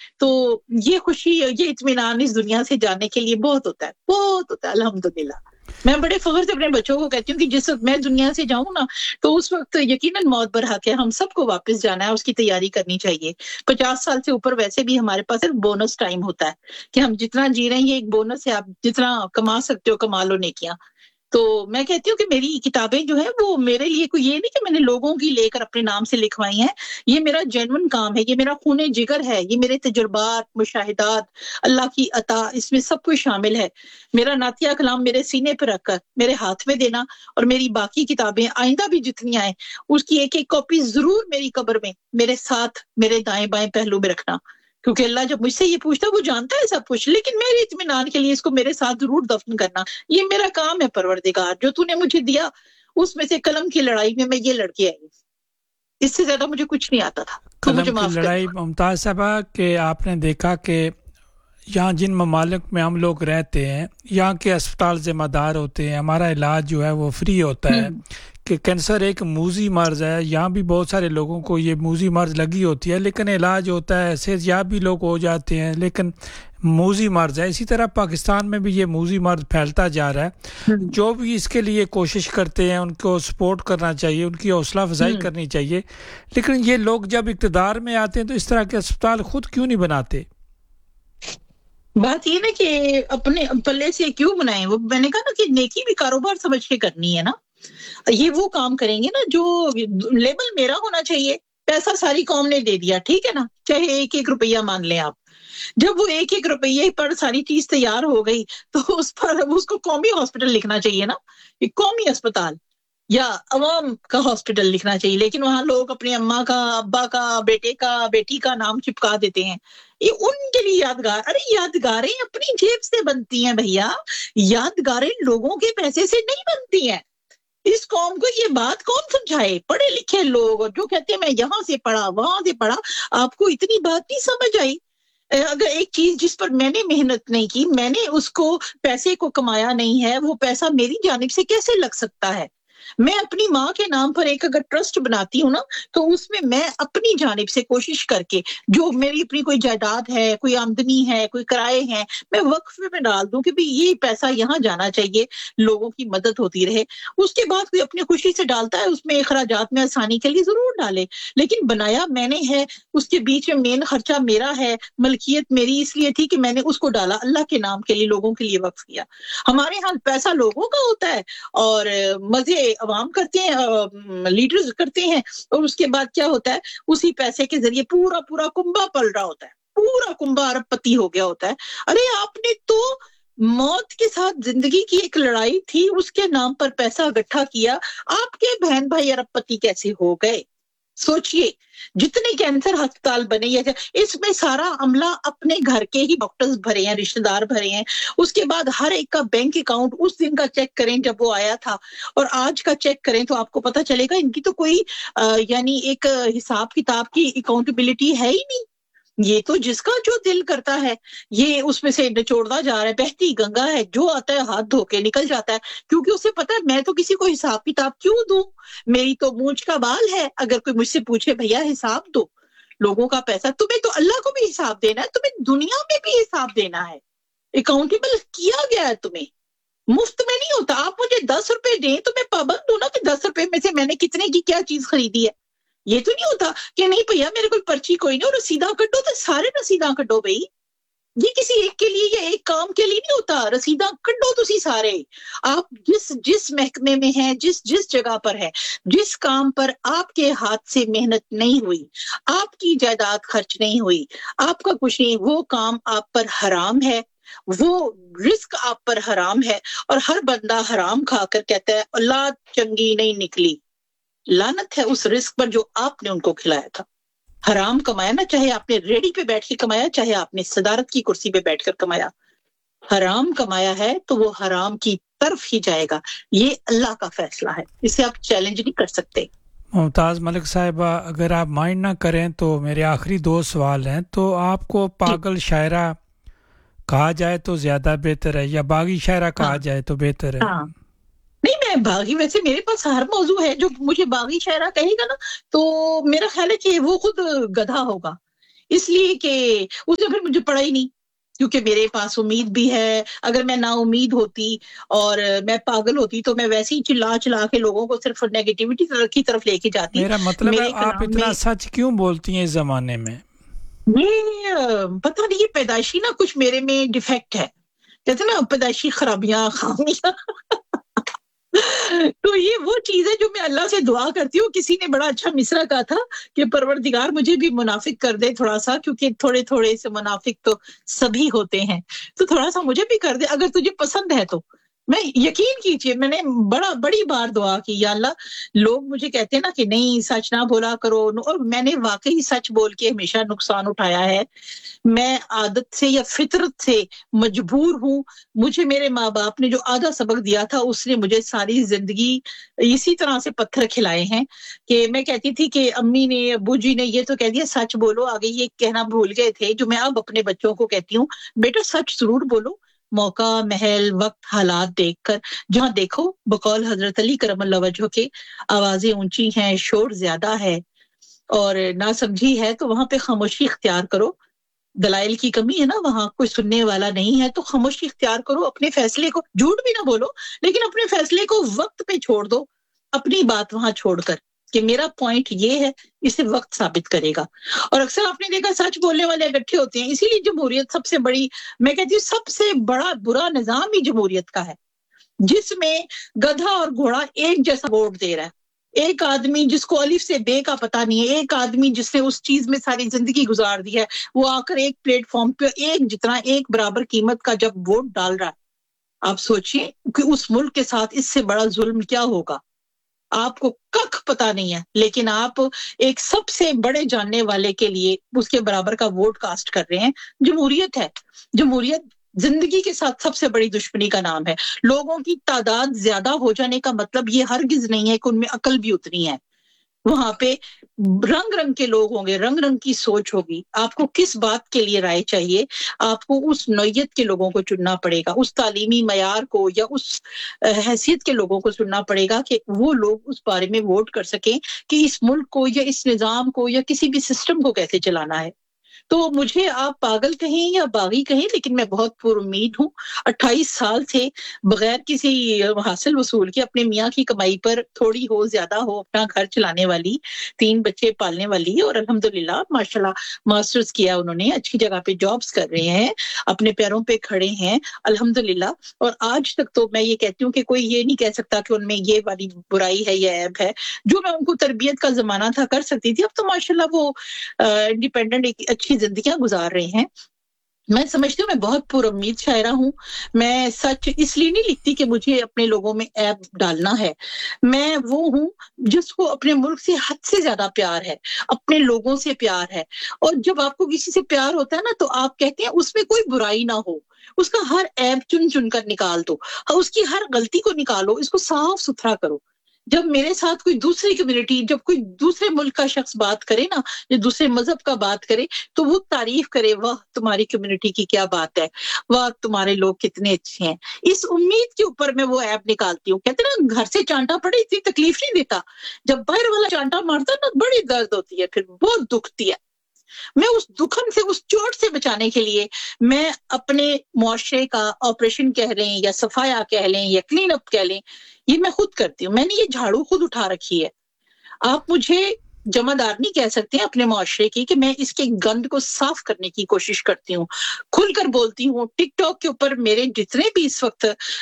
تو یہ خوشی یہ اطمینان اس دنیا سے جانے کے لیے بہت ہوتا ہے الحمدللہ. میں بڑے فخر سے اپنے بچوں کو کہتی ہوں کہ جس وقت میں دنیا سے جاؤں نا تو اس وقت یقیناً موت برحق ہے, ہم سب کو واپس جانا ہے, اس کی تیاری کرنی چاہیے. 50 سال سے اوپر ویسے بھی ہمارے پاس ایک بونس ٹائم ہوتا ہے کہ ہم جتنا جی رہے ہیں یہ ایک بونس ہے, آپ جتنا کما سکتے ہو کما لو نیکیاں. تو میں کہتی ہوں کہ میری کتابیں جو ہیں وہ میرے لیے کوئی یہ نہیں کہ میں نے لوگوں کی لے کر اپنے نام سے لکھوائی ہیں, یہ میرا جینون کام ہے, یہ میرا خون جگر ہے, یہ میرے تجربات, مشاہدات, اللہ کی عطا, اس میں سب کچھ شامل ہے. میرا نعتیہ کلام میرے سینے پہ رکھ کر میرے ہاتھ میں دینا, اور میری باقی کتابیں آئندہ بھی جتنی آئیں اس کی ایک ایک کاپی ضرور میری قبر میں میرے ساتھ میرے دائیں بائیں پہلو میں رکھنا, کیونکہ اللہ جب مجھ سے یہ پوچھتا ہے وہ جانتا ہے سب کچھ, لیکن میرے اطمینان کے لیے اس کو میرے ساتھ ضرور دفن کرنا. یہ میرا کام ہے پروردگار, جو تو نے مجھے دیا اس میں سے قلم کی لڑائی میں یہ لڑکی آئی, اس سے زیادہ مجھے کچھ نہیں آتا تھا. تو مجھے قلم کی معاف کر. لڑائی. ممتاز صاحبہ کہ آپ نے دیکھا کہ یہاں جن ممالک میں ہم لوگ رہتے ہیں یہاں کے اسپتال ذمہ دار ہوتے ہیں, ہمارا علاج جو ہے وہ فری ہوتا ہے, کہ کینسر ایک موذی مرض ہے, یہاں بھی بہت سارے لوگوں کو یہ موذی مرض لگی ہوتی ہے لیکن علاج ہوتا ہے, صحت یاب بھی لوگ ہو جاتے ہیں لیکن موذی مرض ہے. اسی طرح پاکستان میں بھی یہ موذی مرض پھیلتا جا رہا ہے. جو بھی اس کے لیے کوشش کرتے ہیں ان کو سپورٹ کرنا چاہیے, ان کی حوصلہ افزائی کرنی چاہیے, لیکن یہ لوگ جب اقتدار میں آتے ہیں تو اس طرح کے اسپتال خود کیوں نہیں بناتے؟ بات یہ نا کہ اپنے پلے سے کیوں بنائیں, وہ میں نے کہا نا کہ نیکی بھی کاروبار سمجھ کے کرنی ہے نا. یہ وہ کام کریں گے نا جو لیبل میرا ہونا چاہیے, پیسہ ساری قوم نے دے دیا, ٹھیک ہے نا, چاہے 1-1 روپیہ مان لیں آپ. جب وہ 1-1 روپیے پر ساری چیز تیار ہو گئی تو اس پر اس کو قومی ہاسپٹل لکھنا چاہیے نا, یہ قومی اسپتال یا عوام کا ہاسپٹل لکھنا چاہیے. لیکن وہاں لوگ اپنے اماں کا, ابا کا, بیٹے کا, بیٹی کا نام چپکا دیتے ہیں. یہ ان کے لیے یادگار, ارے یادگاریں اپنی جیب سے بنتی ہیں بھیا, یادگاریں لوگوں کے پیسے سے نہیں بنتی ہیں. اس قوم کو یہ بات کون سمجھائے؟ پڑھے لکھے لوگ جو کہتے ہیں میں یہاں سے پڑھا وہاں سے پڑھا, آپ کو اتنی بات نہیں سمجھ آئی؟ اگر ایک چیز جس پر میں نے محنت نہیں کی, میں نے اس کو پیسے کو کمایا نہیں ہے, وہ پیسہ میری جانب سے کیسے لگ سکتا ہے؟ میں اپنی ماں کے نام پر ایک اگر ٹرسٹ بناتی ہوں نا تو اس میں اپنی جانب سے کوشش کر کے جو میری اپنی کوئی جائیداد ہے, کوئی آمدنی ہے, کوئی کرائے ہیں, میں وقف میں ڈال دوں کہ بھی یہ پیسہ یہاں جانا چاہیے, لوگوں کی مدد ہوتی رہے. اس کے بعد کوئی اپنی خوشی سے ڈالتا ہے, اس میں اخراجات میں آسانی کے لیے ضرور ڈالے, لیکن بنایا میں نے ہے, اس کے بیچ میں مین خرچہ میرا ہے, ملکیت میری اس لیے تھی کہ میں نے اس کو ڈالا اللہ کے نام کے لیے, لوگوں کے لیے وقف کیا. ہمارے ہاں پیسہ لوگوں کا ہوتا ہے اور مزے عوام کرتے ہیں, لیڈرز کرتے ہیں, اور اس کے بعد کیا ہوتا ہے, اسی پیسے کے ذریعے پورا کنبہ پل رہا ہوتا ہے, پورا کنبہ ارب پتی ہو گیا ہوتا ہے. ارے آپ نے تو موت کے ساتھ زندگی کی ایک لڑائی تھی, اس کے نام پر پیسہ اکٹھا کیا, آپ کے بہن بھائی ارب پتی کیسے ہو گئے؟ سوچئے. جتنے کینسر ہسپتال بنے, اس میں سارا عملہ اپنے گھر کے ہی ڈاکٹرز بھرے ہیں, رشتہ دار بھرے ہیں. اس کے بعد ہر ایک کا بینک اکاؤنٹ اس دن کا چیک کریں جب وہ آیا تھا اور آج کا چیک کریں تو آپ کو پتا چلے گا ان کی تو کوئی یعنی ایک حساب کتاب کی اکاؤنٹیبلٹی ہے ہی نہیں. یہ تو جس کا جو دل کرتا ہے یہ اس میں سے نچوڑتا جا رہا ہے, بہتی گنگا ہے, جو آتا ہے ہاتھ دھو کے نکل جاتا ہے, کیونکہ اسے پتا ہے میں تو کسی کو حساب کتاب کیوں دوں, میری تو مونچھ کا بال ہے. اگر کوئی مجھ سے پوچھے بھیا حساب دو, لوگوں کا پیسہ, تمہیں تو اللہ کو بھی حساب دینا ہے, تمہیں دنیا میں بھی حساب دینا ہے, اکاؤنٹیبل کیا گیا ہے تمہیں, مفت میں نہیں ہوتا. آپ مجھے 10 روپے دیں تو میں پابند ہوں نا کہ 10 روپے میں سے میں نے کتنے کی کیا چیز خریدی ہے. یہ تو نہیں ہوتا کہ نہیں بھیا میرے کوئی پرچی کوئی نہیں, اور رسیداں کٹو تو سارے رسیداں کٹو بھائی. یہ کسی ایک کے لیے یا ایک کام کے لیے نہیں ہوتا, رسیداں کٹو تسی سارے. آپ جس محکمے میں ہیں, جس جگہ پر ہے, جس کام پر آپ کے ہاتھ سے محنت نہیں ہوئی, آپ کی جائیداد خرچ نہیں ہوئی, آپ کا کچھ نہیں, وہ کام آپ پر حرام ہے, وہ رزق آپ پر حرام ہے. اور ہر بندہ حرام کھا کر کہتا ہے اولاد چنگی نہیں نکلی. لعنت ہے اس رزق پر جو آپ نے ان کو کھلایا تھا. حرام کمایا نا, چاہے آپ نے ریڑھی پہ بیٹھ کے کمایا, چاہے آپ نے صدارت کی کرسی پہ بیٹھ کر کمایا, حرام کمایا ہے تو وہ حرام کی طرف ہی جائے گا. یہ اللہ کا فیصلہ ہے, اسے آپ چیلنج نہیں کر سکتے. ممتاز ملک صاحبہ, اگر آپ مائنڈ نہ کریں تو میرے آخری 2 سوال ہیں. تو آپ کو پاگل شاعرہ کہا جائے تو زیادہ بہتر ہے یا باغی شاعرہ کہا جائے تو بہتر ہے؟ نہیں, میں باغی, ویسے میرے پاس ہر موضوع ہے, جو مجھے باغی شاعرہ کہے گا نا تو میرا خیال ہے کہ وہ خود گدھا ہوگا. اس لیے کہ اس نے پھر مجھے پڑھا ہی نہیں، کیونکہ میرے پاس امید بھی ہے. اگر میں نا امید ہوتی اور میں پاگل ہوتی تو میں ویسے ہی چلا چلا کے لوگوں کو صرف نیگیٹیوٹی کی طرف لے کے جاتی. میرا مطلب ہے میرے آپ کلام اتنا میں سچ کیوں بولتی ہیں اس زمانے میں؟ یہ پتہ نہیں، یہ پیدائشی نا کچھ میرے میں ڈیفیکٹ ہے، کہتے ہیں نا پیدائشی خرابیاں خامیاں. تو یہ وہ چیز ہے جو میں اللہ سے دعا کرتی ہوں. کسی نے بڑا اچھا مصرع کہا تھا کہ پروردگار مجھے بھی منافق کر دے تھوڑا سا، کیونکہ تھوڑے تھوڑے سے منافق تو سبھی ہوتے ہیں، تو تھوڑا سا مجھے بھی کر دے اگر تجھے پسند ہے تو. میں یقین کیجئے میں نے بڑی بار دعا کی، یا اللہ لوگ مجھے کہتے ہیں نا کہ نہیں سچ نہ بولا کرو، اور میں نے واقعی سچ بول کے ہمیشہ نقصان اٹھایا ہے. میں عادت سے یا فطرت سے مجبور ہوں. مجھے میرے ماں باپ نے جو آدھا سبق دیا تھا اس نے مجھے ساری زندگی اسی طرح سے پتھر کھلائے ہیں کہ میں کہتی تھی کہ امی نے ابو جی نے یہ تو کہہ دیا سچ بولو، آگے یہ کہنا بھول گئے تھے جو میں اب اپنے بچوں کو کہتی ہوں، بیٹا سچ ضرور بولو، موقع محل وقت حالات دیکھ کر. جہاں دیکھو بقول حضرت علی کرم اللہ وجہہ کے آوازیں اونچی ہیں، شور زیادہ ہے اور نہ سمجھی ہے تو وہاں پہ خاموشی اختیار کرو. دلائل کی کمی ہے نا، وہاں کوئی سننے والا نہیں ہے تو خاموشی اختیار کرو. اپنے فیصلے کو جھوٹ بھی نہ بولو لیکن اپنے فیصلے کو وقت پہ چھوڑ دو، اپنی بات وہاں چھوڑ کر کہ میرا پوائنٹ یہ ہے، اسے وقت ثابت کرے گا. اور اکثر آپ نے دیکھا سچ بولنے والے اکٹھے ہوتے ہیں. اسی لیے جمہوریت سب سے بڑی، میں کہتی ہوں سب سے بڑا برا نظام ہی جمہوریت کا ہے، جس میں گدھا اور گھوڑا ایک جیسا ووٹ دے رہا ہے. ایک آدمی جس کو الف سے بے کا پتہ نہیں ہے، ایک آدمی جس نے اس چیز میں ساری زندگی گزار دی ہے، وہ آ کر ایک پلیٹ فارم پہ ایک جتنا ایک برابر قیمت کا جب ووٹ ڈال رہا ہے. آپ سوچئے کہ اس ملک کے ساتھ اس سے بڑا ظلم کیا ہوگا. آپ کو ککھ پتہ نہیں ہے لیکن آپ ایک سب سے بڑے جاننے والے کے لیے اس کے برابر کا ووٹ کاسٹ کر رہے ہیں. جمہوریت ہے. جمہوریت زندگی کے ساتھ سب سے بڑی دشمنی کا نام ہے. لوگوں کی تعداد زیادہ ہو جانے کا مطلب یہ ہرگز نہیں ہے کہ ان میں عقل بھی اتنی ہے. وہاں پہ رنگ رنگ کے لوگ ہوں گے، رنگ رنگ کی سوچ ہوگی. آپ کو کس بات کے لیے رائے چاہیے، آپ کو اس نوعیت کے لوگوں کو چننا پڑے گا، اس تعلیمی معیار کو یا اس حیثیت کے لوگوں کو چننا پڑے گا کہ وہ لوگ اس بارے میں ووٹ کر سکیں کہ اس ملک کو یا اس نظام کو یا کسی بھی سسٹم کو کیسے چلانا ہے. تو مجھے آپ پاگل کہیں یا باغی کہیں لیکن میں بہت پر امید ہوں. 28 سال سے بغیر کسی حاصل وصول کے اپنے میاں کی کمائی پر تھوڑی ہو زیادہ ہو اپنا گھر چلانے والی، 3 بچے پالنے والی، اور الحمدللہ ماشاءاللہ ماسٹرز کیا انہوں نے، اچھی جگہ پہ جابز کر رہے ہیں، اپنے پیروں پہ کھڑے ہیں الحمدللہ. اور آج تک تو میں یہ کہتی ہوں کہ کوئی یہ نہیں کہہ سکتا کہ ان میں یہ والی برائی ہے یا عیب ہے. جو میں ان کو تربیت کا زمانہ تھا کر سکتی تھی، اب تو ماشاءاللہ وہ انڈیپینڈنٹ ایک اچھی زندگیاں گزار رہے ہیں. میں سمجھتی ہوں میں بہت پر امید شاعرہ ہوں. میں سچ اس لیے نہیں لکھتی کہ مجھے اپنے لوگوں میں عیب ڈالنا ہے. میں وہ ہوں جس کو اپنے ملک سے حد سے زیادہ پیار ہے، اپنے لوگوں سے پیار ہے. اور جب آپ کو کسی سے پیار ہوتا ہے نا تو آپ کہتے ہیں اس میں کوئی برائی نہ ہو، اس کا ہر عیب چن چن کر نکال دو، اس کی ہر غلطی کو نکالو، اس کو صاف ستھرا کرو. جب میرے ساتھ کوئی دوسری کمیونٹی، جب کوئی دوسرے ملک کا شخص بات کرے نا یا دوسرے مذہب کا بات کرے تو وہ تعریف کرے، واہ تمہاری کمیونٹی کی کیا بات ہے، واہ تمہارے لوگ کتنے اچھے ہیں. اس امید کے اوپر میں وہ ایپ نکالتی ہوں. کہتے ہیں نا گھر سے چانٹا پڑے اتنی تکلیف نہیں دیتا، جب باہر والا چانٹا مارتا ہے نا بڑی درد ہوتی ہے، پھر بہت دکھتی ہے. میں اس دکھن سے، اس چوٹ سے بچانے کے لیے میں اپنے معاشرے کا آپریشن کہہ لیں یا صفایا کہہ لیں یا کلین اپ کہہ لیں، یہ میں خود کرتی ہوں. میں نے یہ جھاڑو خود اٹھا رکھی ہے. آپ مجھے جمع دار نہیں کہہ سکتے اپنے معاشرے کی کہ میں اس کے گند کو صاف کرنے کی کوشش کرتی ہوں، کھل کر بولتی ہوں. ٹک ٹاک کے اوپر میرے جتنے بھی اس وقت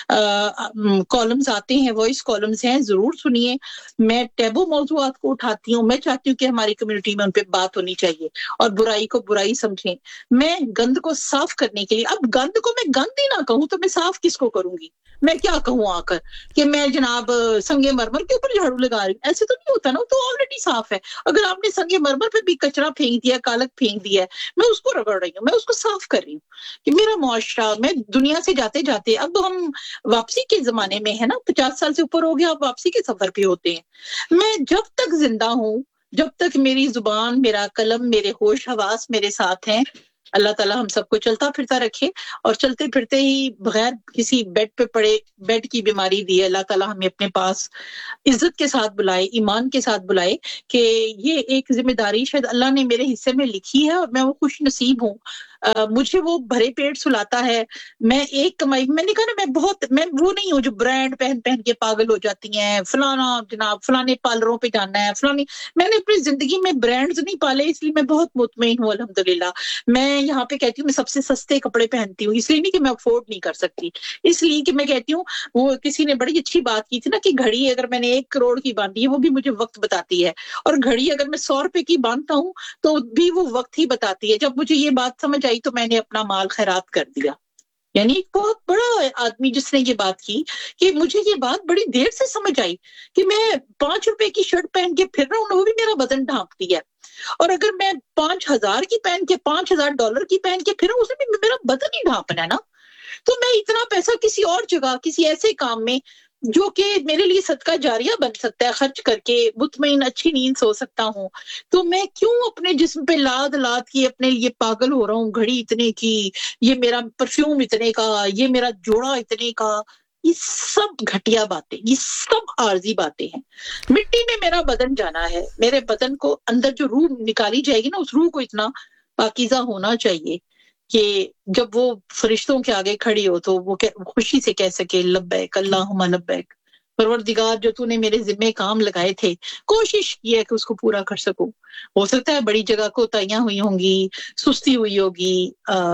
کالمز آتے ہیں، وائس کالمز ہیں، ضرور سنیے. میں ٹیبو موضوعات کو اٹھاتی ہوں. میں چاہتی ہوں کہ ہماری کمیونٹی میں ان پہ بات ہونی چاہیے اور برائی کو برائی سمجھیں. میں گند کو صاف کرنے کے لیے، اب گند کو میں گند ہی نہ کہوں تو میں صاف کس کو کروں گی؟ میں کیا کہوں آ کر کہ میں جناب سنگ مرمر کے اوپر جھاڑو لگا رہی ہوں؟ ایسے تو نہیں ہوتا نا، تو آلریڈی صاف ہے. اگر آپ نے سنگ مرمر پہ بھی کچرا پھینک دیا، کالک پھینک دیا ہے، میں اس کو رگڑ رہی ہوں، میں اس کو صاف کر رہی ہوں کہ میرا معاشرہ، میں دنیا سے جاتے جاتے، اب ہم واپسی کے زمانے میں ہے نا، 50 سال سے اوپر ہو گیا، اب واپسی کے سفر پہ ہوتے ہیں. میں جب تک زندہ ہوں، جب تک میری زبان، میرا قلم، میرے ہوش حواس میرے ساتھ ہیں، اللہ تعالیٰ ہم سب کو چلتا پھرتا رکھے اور چلتے پھرتے ہی بغیر کسی بیڈ پہ پڑے بیڈ کی بیماری دی ہے. اللہ تعالیٰ ہمیں اپنے پاس عزت کے ساتھ بلائے, ایمان کے ساتھ بلائے کہ یہ ایک ذمہ داری شاید اللہ نے میرے حصے میں لکھی ہے اور میں وہ خوش نصیب ہوں. مجھے وہ بھرے پیٹ سلاتا ہے. میں ایک کمائی, میں نے کہا نا میں وہ نہیں ہوں جو برانڈ پہن پہن کے پاگل ہو جاتی ہیں, فلانا جناب فلانے پارلروں پہ جانا ہے فلانی. میں نے اپنی زندگی میں برانڈز نہیں پالے, اس لیے میں بہت مطمئن ہوں الحمدللہ. میں یہاں پہ کہتی ہوں میں سب سے سستے کپڑے پہنتی ہوں, اس لیے نہیں کہ میں افورڈ نہیں کر سکتی, اس لیے کہ میں کہتی ہوں وہ کسی نے بڑی اچھی بات کی تھی نا کہ گھڑی اگر میں نے 1 کروڑ کی باندھی ہے وہ بھی مجھے وقت بتاتی ہے, اور گھڑی اگر میں 100 روپے کی باندھتا ہوں تو بھی وہ وقت ہی بتاتی ہے. جب مجھے یہ بات سمجھ آئی تو میں نے اپنا مال خیرات کر دیا. یعنی ایک بہت بڑا آدمی جس نے یہ بات کی کہ مجھے یہ بات بڑی دیر سے سمجھ آئی کہ میں 5 روپے کی شرٹ پہن کے پھر رہا ہوں وہ بھی میرا بدن ڈھانپتی ہے, اور اگر میں 5,000 کی پہن کے $5,000 کی پہن کے پھر اس میں بھی میرا بدن ہی ڈھانپنا ہے نا. تو میں اتنا پیسہ کسی اور جگہ کسی ایسے کام میں جو کہ میرے لیے صدقہ جاریہ بن سکتا ہے خرچ کر کے مطمئن اچھی نیند سو سکتا ہوں, تو میں کیوں اپنے جسم پہ لاد کے اپنے لیے پاگل ہو رہا ہوں. گھڑی اتنے کی, یہ میرا پرفیوم اتنے کا, یہ میرا جوڑا اتنے کا, یہ سب گھٹیا باتیں, یہ سب عارضی باتیں ہیں. مٹی میں میرا بدن جانا ہے, میرے بدن کو اندر جو روح نکالی جائے گی نا اس روح کو اتنا پاکیزہ ہونا چاہیے کہ جب وہ فرشتوں کے آگے کھڑی ہو تو وہ خوشی سے کہہ سکے لبیک اللہم لبیک, پروردگار جو تو نے میرے ذمے کام لگائے تھے کوشش کی ہے کہ اس کو پورا کر سکوں. ہو سکتا ہے بڑی جگہ کوتاہیاں ہوئی ہوں گی, سستی ہوئی ہوگی,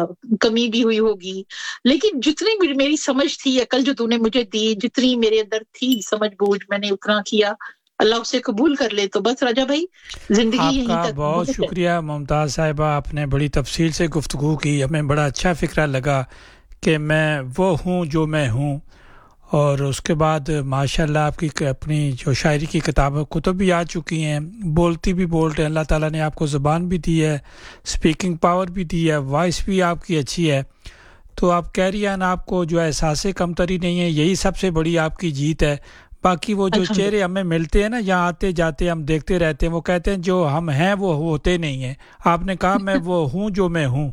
کمی بھی ہوئی ہوگی, لیکن جتنی میری سمجھ تھی, عقل جو تو نے مجھے دی, جتنی میرے اندر تھی سمجھ بوجھ, میں نے اتنا کیا. اللہ اسے قبول کر لے. تو بس راجا بھائی زندگی آپ یہیں کا تک بہت شکریہ ممتاز صاحبہ, آپ نے بڑی تفصیل سے گفتگو کی, ہمیں بڑا اچھا فکرہ لگا کہ میں وہ ہوں جو میں ہوں. اور اس کے بعد ماشاءاللہ آپ کی اپنی جو شاعری کی کتب بھی آ چکی ہیں, بولتی بھی بولتے ہیں, اللہ تعالیٰ نے آپ کو زبان بھی دی ہے, سپیکنگ پاور بھی دی ہے, وائس بھی آپ کی اچھی ہے. تو آپ کہہ رہی ہیں نا آپ کو جو احساس کمتری نہیں ہے, یہی سب سے بڑی آپ کی جیت ہے. باقی وہ جو چہرے ہمیں ملتے ہیں نا یہاں آتے جاتے ہم دیکھتے رہتے ہیں, وہ کہتے ہیں جو ہم ہیں وہ ہوتے نہیں ہیں. آپ نے کہا میں وہ ہوں جو میں ہوں.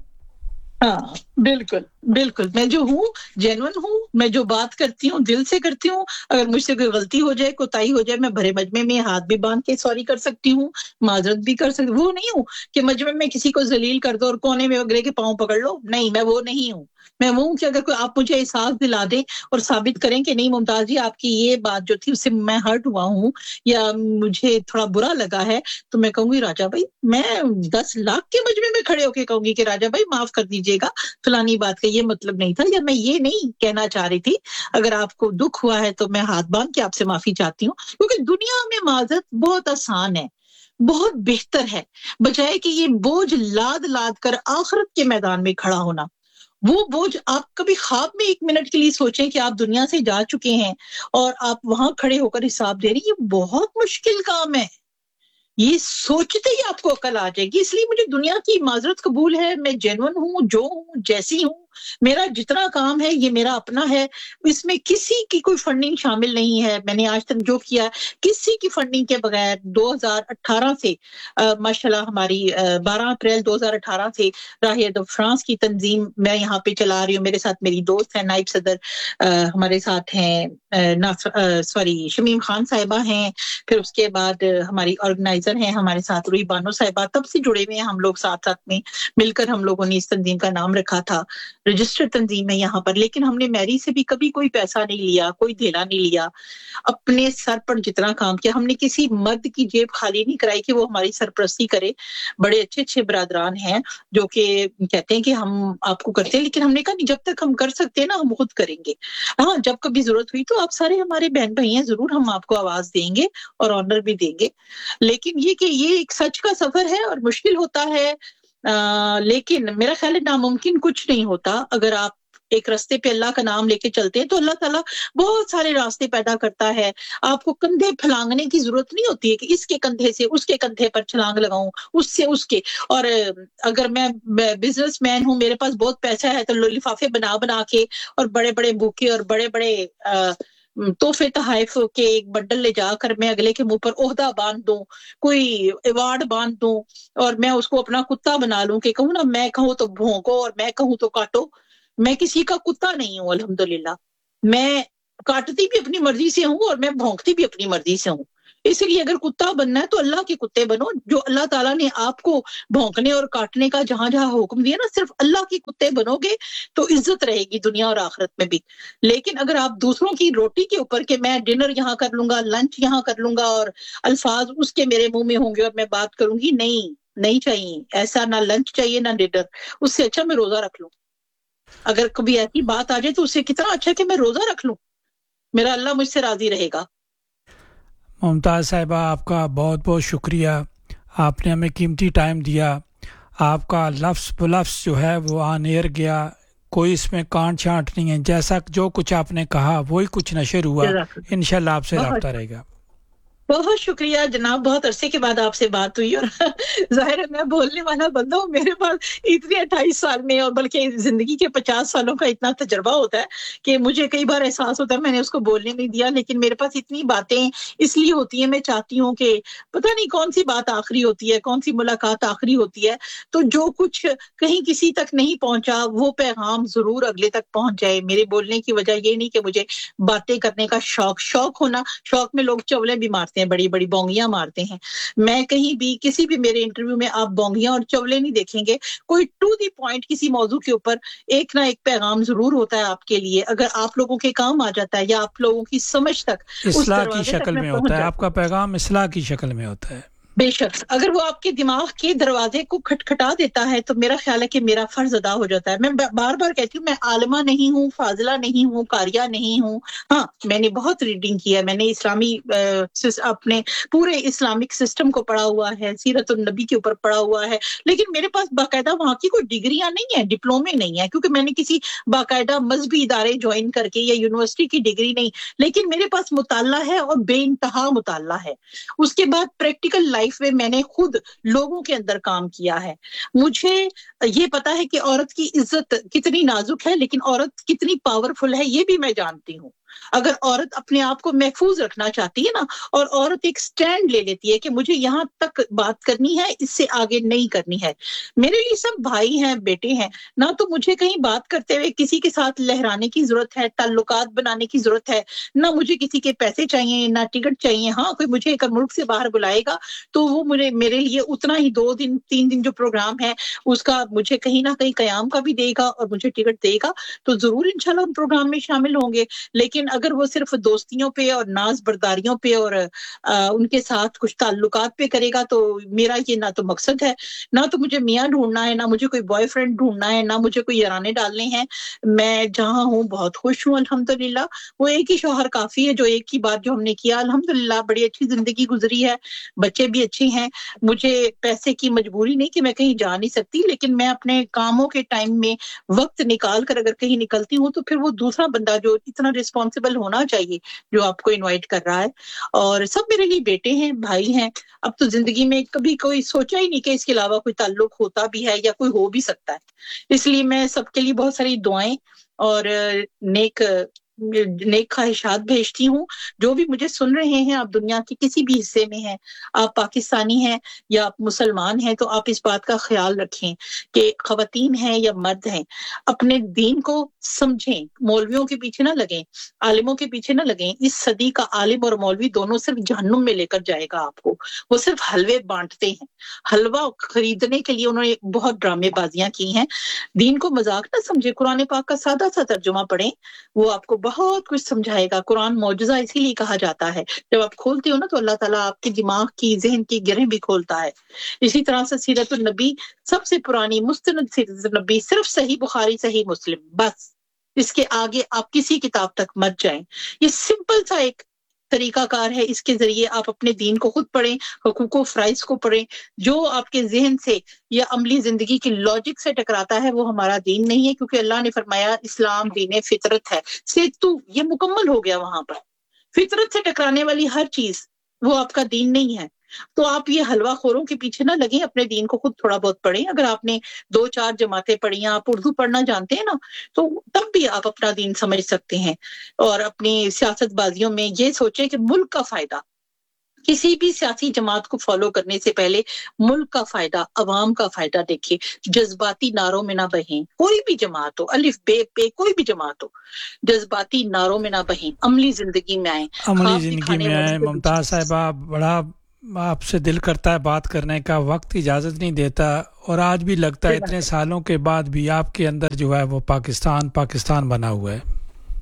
ہاں بالکل بالکل, میں جو ہوں جینون ہوں, میں جو بات کرتی ہوں دل سے کرتی ہوں. اگر مجھ سے کوئی غلطی ہو جائے, کوتاہی ہو جائے, میں بھرے مجمع میں ہاتھ بھی باندھ کے سوری کر سکتی ہوں, معذرت بھی کر سکتی. وہ نہیں ہوں کہ مجمع میں کسی کو ذلیل کر دو اور کونے میں اگلے کے پاؤں پکڑ لو. نہیں, میں وہ نہیں ہوں. میں وہ ہوں کہ اگر کوئی آپ مجھے احساس دلا دیں اور ثابت کریں کہ نہیں ممتاز جی آپ کی یہ بات جو تھی اس سے میں ہرٹ ہوا ہوں یا مجھے تھوڑا برا لگا ہے, تو میں کہوں گی راجا بھائی, میں 10 لاکھ کے مجمع میں کھڑے ہو کے کہوں گی کہ راجا بھائی معاف کر دیجیے گا, فلانی بات کا یہ مطلب نہیں تھا, یا میں یہ نہیں کہنا چاہ رہی تھی. اگر آپ کو دکھ ہوا ہے تو میں ہاتھ باندھ کے آپ سے معافی چاہتی ہوں, کیونکہ دنیا میں معذرت بہت آسان ہے, بہت بہتر ہے, بجائے کہ یہ بوجھ لاد لاد کر آخرت کے میدان میں کھڑا ہونا. وہ بوجھ آپ کبھی خواب میں 1 منٹ کے لیے سوچیں کہ آپ دنیا سے جا چکے ہیں اور آپ وہاں کھڑے ہو کر حساب دے رہی ہیں, یہ بہت مشکل کام ہے. یہ سوچتے ہی آپ کو عقل آ جائے گی. اس لیے مجھے دنیا کی معذرت قبول ہے, میں جینون ہوں, جو ہوں, جیسی ہوں. میرا جتنا کام ہے یہ میرا اپنا ہے, اس میں کسی کی کوئی فنڈنگ شامل نہیں ہے. میں نے آج تک جو کیا کسی کی فنڈنگ کے بغیر 2018 سے ماشاءاللہ ہماری 12 اپریل 2018 سے راہ ادب فرانس کی تنظیم میں یہاں پہ چلا رہی ہوں. میرے ساتھ میری دوست ہیں نائب صدر, ہمارے ساتھ ہیں شمیم خان صاحبہ ہیں, پھر اس کے بعد ہماری آرگنائزر ہیں ہمارے ساتھ روئی بانو صاحبہ, تب سے جڑے ہوئے ہیں ہم لوگ ساتھ ساتھ میں مل کر. ہم لوگوں نے اس تنظیم کا نام رکھا تھا رجسٹر تنظیم ہے یہاں پر, لیکن ہم نے میری سے بھی کبھی کوئی پیسہ نہیں لیا, کوئی دھیلا نہیں لیا. اپنے سر پر جتنا کام کیا, ہم نے کسی مرد کی جیب خالی نہیں کرائی کہ وہ ہماری سرپرستی کرے. بڑے اچھے اچھے برادران ہیں جو کہ کہتے ہیں کہ ہم آپ کو کرتے ہیں, لیکن ہم نے کہا نہیں, جب تک ہم کر سکتے ہیں نا ہم خود کریں گے. ہاں جب کبھی ضرورت ہوئی تو آپ سارے ہمارے بہن بھائی ہیں, ضرور ہم آپ کو آواز دیں گے اور آنر بھی دیں گے. لیکن یہ کہ یہ ایک سچ کا سفر ہے اور مشکل ہوتا ہے, لیکن میرا خیال ہے ناممکن کچھ نہیں ہوتا. اگر آپ ایک راستے پہ اللہ کا نام لے کے چلتے ہیں تو اللہ تعالیٰ بہت سارے راستے پیدا کرتا ہے. آپ کو کندھے پھلانگنے کی ضرورت نہیں ہوتی ہے کہ اس کے کندھے سے اس کے کندھے پر چھلانگ لگاؤں, اس سے اس کے. اور اگر میں بزنس مین ہوں, میرے پاس بہت پیسہ ہے, تو لفافے بنا بنا کے اور بڑے بڑے بوکے اور بڑے بڑے तोहफे तहाइफ के एक बंडल ले जाकर मैं अगले के मुंह पर ओहदा बांध दूं, कोई अवार्ड बांध दूं और मैं उसको अपना कुत्ता बना लूं कि कहूं ना मैं कहूं तो भौंको और मैं कहूं तो काटो। मैं किसी का कुत्ता नहीं हूं अल्हम्दुलिल्लाह। मैं काटती भी अपनी मर्जी से हूं और मैं भौंकती भी अपनी मर्जी से हूं। इसलिए अगर कुत्ता बनना है तो अल्लाह के कुत्ते बनो, जो अल्लाह ताला ने आपको भौंकने और काटने का जहां जहां हुक्म दिया ना, सिर्फ अल्लाह के कुत्ते बनोगे तो इज्जत रहेगी दुनिया और आखिरत में भी। लेकिन अगर आप दूसरों की रोटी के ऊपर कि मैं डिनर यहाँ कर लूंगा, लंच यहाँ कर लूंगा और अल्फाज उसके मेरे मुंह में होंगे और मैं बात करूंगी, नहीं चाहिए ऐसा, ना लंच चाहिए ना डिनर। उससे अच्छा मैं रोजा रख लूं। अगर कभी ऐसी बात आ जाए तो उससे कितना अच्छा कि मैं रोजा रख लूं, मेरा अल्लाह मुझसे राजी रहेगा। मुमताज़ साहिबा, आपका बहुत बहुत शुक्रिया, आपने हमें कीमती टाइम दिया। आपका लफ्ज़ बलफ्ज़ जो है वो ऑन एयर गया, कोई इसमें कांट छांट नहीं है। जैसा जो कुछ आपने कहा वही कुछ नशर हुआ। इंशाल्लाह आपसे रब्ता रहेगा। बहुत शुक्रिया जनाब, बहुत अरसे के बाद आपसे बात हुई और जाहिर है मैं बोलने वाला बंदा हूँ, मेरे पास इतने 28 साल में और बल्कि जिंदगी के 50 सालों का इतना तजर्बा होता है कि मुझे कई बार एहसास होता है मैंने उसको बोलने नहीं दिया। लेकिन मेरे पास इतनी बातें इसलिए होती हैं, मैं चाहती हूँ कि पता नहीं कौन सी बात आखिरी होती है, कौन सी मुलाकात आखिरी होती है, तो जो कुछ कहीं किसी तक नहीं पहुंचा वो पैगाम जरूर अगले तक पहुंच जाए। मेरे बोलने की वजह ये नहीं कि मुझे बातें करने का शौक होना, शौक में लोग चवले भी मारते हैं, बड़ी बड़ी बोंगियां मारते हैं। मैं कहीं भी किसी भी मेरे इंटरव्यू में आप बोंगियां और चवले नहीं देखेंगे। कोई टू दी पॉइंट किसी मौजू के ऊपर एक ना एक पैगाम जरूर होता है आपके लिए, अगर आप लोगों के काम आ जाता है या आप लोगों की समझ तक इस्लाह की शक्ल में होता है। आपका पैगाम इस्लाह की शक्ल में होता है। बेशक अगर वो आपके दिमाग के दरवाजे को खटखटा देता है तो मेरा ख्याल है कि मेरा फर्ज अदा हो जाता है। मैं बार बार कहती हूँ मैं आलिमा नहीं हूँ, फाजिला नहीं हूँ, कारिया नहीं हूँ। हाँ, मैंने बहुत रीडिंग किया, मैंने इस्लामी अपने पूरे इस्लामिक सिस्टम को पढ़ा हुआ है, सीरत नबी के ऊपर पढ़ा हुआ है, लेकिन मेरे पास बाकायदा वहाँ की कोई डिग्रियां नहीं है, डिप्लोमे नहीं है, क्योंकि मैंने किसी बाकायदा मजहबी इदारे ज्वाइन करके या यूनिवर्सिटी की डिग्री नहीं, लेकिन मेरे पास मुताला है और बेइंतहा मुताला है। उसके बाद प्रैक्टिकल लाइफ में मैंने खुद लोगों के अंदर काम किया है। मुझे ये पता है कि औरत की इज्जत कितनी नाजुक है, लेकिन औरत कितनी पावरफुल है ये भी मैं जानती हूँ। अगर औरत अपने आप को महफूज रखना चाहती है ना, और औरत एक स्टैंड ले लेती है कि मुझे यहाँ तक बात करनी है, इससे आगे नहीं करनी है। मेरे लिए सब भाई हैं, बेटे हैं ना, तो मुझे कहीं बात करते हुए किसी के साथ लहराने की जरूरत है, ताल्लुकात बनाने की जरूरत है ना, मुझे किसी के पैसे चाहिए ना टिकट चाहिए। हाँ, कोई मुझे एक मुल्क से बाहर बुलाएगा तो वो मेरे लिए उतना ही 2 दिन 3 दिन जो प्रोग्राम है उसका मुझे कहीं ना कहीं कयाम का भी देगा और मुझे टिकट देगा, तो जरूर इंशाल्लाह हम प्रोग्राम में शामिल होंगे। लेकिन अगर वो सिर्फ दोस्तियों पे और नाज बर्दारियों पे और उनके साथ कुछ ताल्लुकात पे करेगा तो मेरा ये ना तो मकसद है, ना तो मुझे मियाँ ढूंढना है, ना मुझे कोई बॉयफ्रेंड ढूंढना है, ना मुझे कोई याराने डालने हैं। मैं जहाँ हूँ बहुत खुश हूँ अल्हम्दुलिल्लाह। वो एक ही शौहर काफी है, जो एक ही बात जो हमने किया अल्हम्दुलिल्लाह बड़ी अच्छी जिंदगी गुजरी है, बच्चे भी अच्छे हैं। मुझे पैसे की मजबूरी नहीं कि मैं कहीं जा नहीं सकती, लेकिन मैं अपने कामों के टाइम में वक्त निकाल कर अगर कहीं निकलती हूँ तो फिर वो दूसरा बंदा जो इतना रिस्पॉन्सिबल होना चाहिए जो आपको इनवाइट कर रहा है। और सब मेरे लिए बेटे हैं, भाई हैं। अब तो जिंदगी में कभी कोई सोचा ही नहीं कि इसके अलावा कोई ताल्लुक होता भी है या कोई हो भी सकता है। इसलिए मैं सबके लिए बहुत सारी दुआएं और नेक ख्वाहिशात भेजती हूँ। जो भी मुझे सुन रहे हैं, आप दुनिया के किसी भी हिस्से में हैं, आप पाकिस्तानी हैं या आप मुसलमान हैं, तो आप इस बात का ख्याल रखें कि खवातीन हैं या मर्द हैं, अपने दीन को समझें, मौलवियों के पीछे ना लगें, आलिमों के पीछे ना लगें। इस सदी का आलिम और मौलवी दोनों सिर्फ जहन्नुम में लेकर जाएगा आपको। वो सिर्फ हलवे बांटते हैं, हलवा खरीदने के लिए उन्होंने बहुत ड्रामेबाजियां की हैं। दीन को मजाक ना समझे, कुरान पाक का सादा सा तर्जुमा पढ़ें, वो आपको बहुत कुछ समझाएगा। कुरान मौजज़ा इसीलिए कहा जाता है, जब आप खोलते हो ना तो अल्लाह ताला आपके दिमाग की, ज़हन की गिरें भी खोलता है। इसी तरह से सीरत नबी सबसे पुरानी मुस्तनद सीरत नबी सिर्फ सही बुखारी, सही मुस्लिम, बस इसके आगे आप किसी किताब तक मत जाएं। ये सिंपल सा एक तरीकाकार है, इसके जरिए आप अपने दीन को खुद पढ़ें, हुकूक व फराइज को पढ़ें। जो आपके जहन से या अमली जिंदगी की लॉजिक से टकराता है वो हमारा दीन नहीं है, क्योंकि अल्लाह ने फरमाया इस्लाम दीन फितरत है। सेतु ये मुकम्मल हो गया वहां पर। फितरत से टकराने वाली हर चीज वो आपका दीन नहीं है। تو آپ یہ حلوہ خوروں کے پیچھے نہ لگیں, اپنے دین کو خود تھوڑا بہت پڑھیں. اگر آپ نے 2-4 جماعتیں پڑھی ہیں, آپ اردو پڑھنا جانتے ہیں نا, تو تب بھی آپ اپنا دین سمجھ سکتے ہیں. اور اپنی سیاست بازیوں میں یہ سوچیں کہ ملک کا فائدہ, کسی بھی سیاسی جماعت کو فالو کرنے سے پہلے ملک کا فائدہ, عوام کا فائدہ دیکھیں. جذباتی نعروں میں نہ بہیں, کوئی بھی جماعت ہو, الف بے پہ کوئی بھی جماعت ہو, جذباتی نعروں میں نہ بہیں, عملی زندگی میں آئیں. عملی خواب زندگی دکھانے میں والوں آئے. کے پیچھے ممتاز صاحبہ, بڑا آپ سے دل کرتا ہے بات کرنے کا, وقت اجازت نہیں دیتا, اور آج بھی لگتا ہے اتنے سالوں کے بعد بھی آپ کے اندر جو ہے وہ پاکستان بنا ہوا ہے.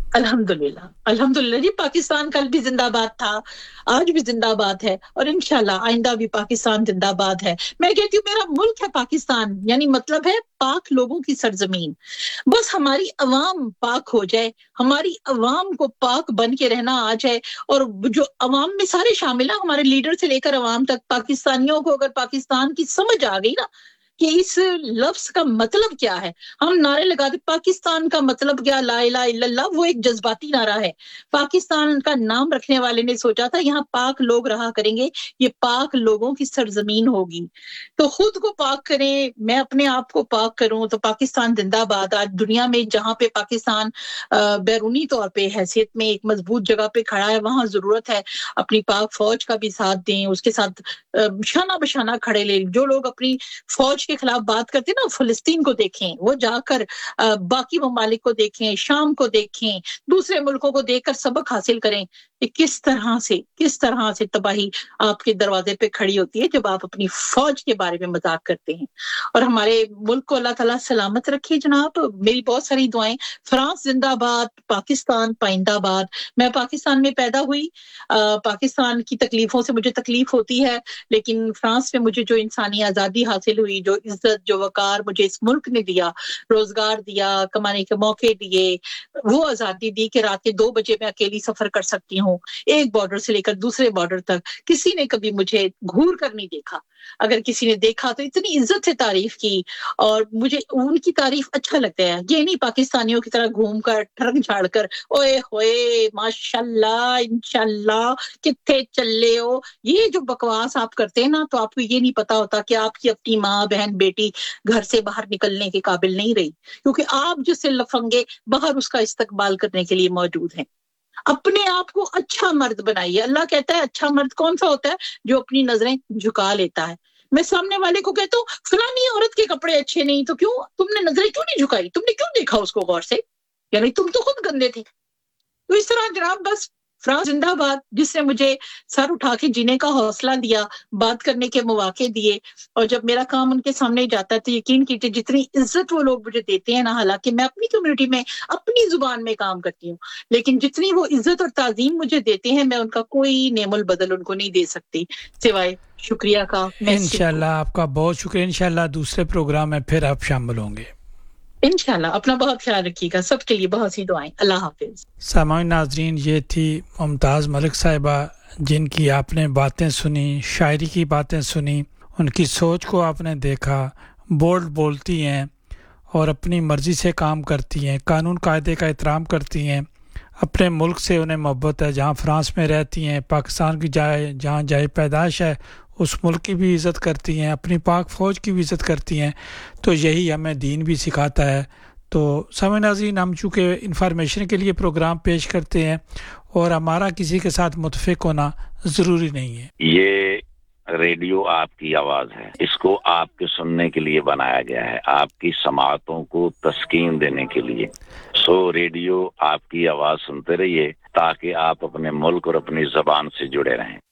الحمدللہ جی, پاکستان کل بھی زندہ باد تھا, آج بھی زندہ باد ہے, اور انشاءاللہ آئندہ بھی پاکستان زندہ باد ہے. میں کہتی ہوں میرا ملک ہے پاکستان, یعنی مطلب ہے پاک لوگوں کی سرزمین. بس ہماری عوام پاک ہو جائے, ہماری عوام کو پاک بن کے رہنا آ جائے, اور جو عوام میں سارے شامل ہیں, ہمارے لیڈر سے لے کر عوام تک, پاکستانیوں کو اگر پاکستان کی سمجھ آ گئی نا کہ اس لفظ کا مطلب کیا ہے. ہم نعرے لگاتے پاکستان کا مطلب کیا, لا الہ الا اللہ, وہ ایک جذباتی نعرہ ہے. پاکستان کا نام رکھنے والے نے سوچا تھا یہاں پاک لوگ رہا کریں گے, یہ پاک لوگوں کی سرزمین ہوگی. تو خود کو پاک کریں, میں اپنے آپ کو پاک کروں, تو پاکستان زندہ باد. آج دنیا میں جہاں پہ پاکستان بیرونی طور پہ حیثیت میں ایک مضبوط جگہ پہ کھڑا ہے, وہاں ضرورت ہے اپنی پاک فوج کا بھی ساتھ دیں, اس کے ساتھ شانہ بشانہ کھڑے لیں. جو لوگ اپنی فوج کے خلاف بات کرتے ہیں نا, فلسطین کو دیکھیں, وہ جا کر باقی ممالک کو دیکھیں, شام کو دیکھیں, دوسرے ملکوں کو دیکھ کر سبق حاصل کریں کہ کس طرح سے تباہی آپ کے دروازے پہ کھڑی ہوتی ہے جب آپ اپنی فوج کے بارے میں مذاق کرتے ہیں. اور ہمارے ملک کو اللہ تعالیٰ سلامت رکھے جناب. میری بہت ساری دعائیں. فرانس زندہ باد, پاکستان پائندہ باد. میں پاکستان میں پیدا ہوئی, پاکستان کی تکلیفوں سے مجھے تکلیف ہوتی ہے, لیکن فرانس میں مجھے جو انسانی آزادی حاصل ہوئی, جو عزت, جو وقار مجھے اس ملک نے دیا, روزگار دیا, کمانے کے موقع دیے, وہ آزادی دی کہ رات کے 2 بجے میں اکیلی سفر کر سکتی ہوں, ایک بارڈر سے لے کر دوسرے بارڈر تک. کسی نے کبھی مجھے گھور کر نہیں دیکھا, اگر کسی نے دیکھا تو اتنی عزت سے تعریف کی, اور مجھے ان کی تعریف اچھا لگتا ہے. یہ نہیں پاکستانیوں کی طرح گھوم کر ٹھڑک جھاڑ کر اوئے ہوئے ماشاءاللہ انشاءاللہ کتنے چلے ہو, یہ جو بکواس آپ کرتے ہیں نا, تو آپ کو یہ نہیں پتا ہوتا کہ آپ کی اپنی ماں بہن بیٹی گھر سے باہر نکلنے کے قابل نہیں رہی, کیونکہ آپ جس سے لفنگے باہر اس کا استقبال کرنے کے لیے موجود ہیں. اپنے آپ کو اچھا مرد بنائیے. اللہ کہتا ہے اچھا مرد کون سا ہوتا ہے, جو اپنی نظریں جھکا لیتا ہے. میں سامنے والے کو کہتا ہوں فلانی عورت کے کپڑے اچھے نہیں, تو کیوں تم نے نظریں کیوں نہیں جھکائی, تم نے کیوں دیکھا اس کو غور سے, یعنی تم تو خود گندے تھے. تو اس طرح جناب بس فرانس زندہ باد, جس نے مجھے سر اٹھا کے جینے کا حوصلہ دیا, بات کرنے کے مواقع دیے, اور جب میرا کام ان کے سامنے جاتا ہے تو یقین کیجیے جتنی عزت وہ لوگ مجھے دیتے ہیں نا, حالانکہ میں اپنی کمیونٹی میں اپنی زبان میں کام کرتی ہوں, لیکن جتنی وہ عزت اور تعظیم مجھے دیتے ہیں, میں ان کا کوئی نعم البدل ان کو نہیں دے سکتی سوائے شکریہ کا. انشاءاللہ آپ کا بہت شکریہ. انشاءاللہ دوسرے پروگرام میں پھر آپ شامل ہوں گے. انشاءاللہ. اپنا بہت خیال رکھیے گا. سب کے لیے بہت سی دعائیں. اللہ حافظ. سامعین ناظرین, یہ تھی ممتاز ملک صاحبہ, جن کی آپ نے باتیں سنی, شاعری کی باتیں سنی, ان کی سوچ کو آپ نے دیکھا. بولڈ بولتی ہیں اور اپنی مرضی سے کام کرتی ہیں, قانون قاعدے کا احترام کرتی ہیں, اپنے ملک سے انہیں محبت ہے. جہاں فرانس میں رہتی ہیں, پاکستان کی جہاں جائے پیدائش ہے, اس ملک کی بھی عزت کرتی ہیں, اپنی پاک فوج کی بھی عزت کرتی ہیں. تو یہی ہمیں دین بھی سکھاتا ہے. تو سامعین ناظرین, ہم چونکہ انفارمیشن کے لیے پروگرام پیش کرتے ہیں, اور ہمارا کسی کے ساتھ متفق ہونا ضروری نہیں ہے. یہ ریڈیو آپ کی آواز ہے, اس کو آپ کے سننے کے لیے بنایا گیا ہے, آپ کی سماعتوں کو تسکین دینے کے لیے. سو ریڈیو آپ کی آواز سنتے رہیے تاکہ آپ اپنے ملک اور اپنی زبان سے جڑے رہیں.